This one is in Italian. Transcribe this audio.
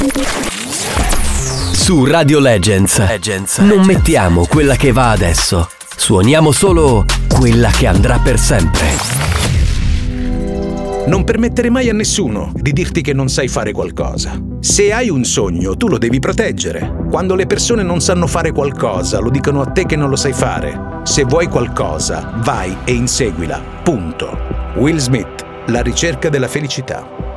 Su Radio Legends non mettiamo quella che va adesso, suoniamo solo quella che andrà per sempre. Non permettere mai a nessuno di dirti che non sai fare qualcosa. Se hai un sogno, tu lo devi proteggere. Quando le persone non sanno fare qualcosa, lo dicono a te che non lo sai fare. Se vuoi qualcosa, vai e inseguila. Punto. Will Smith, La ricerca della felicità.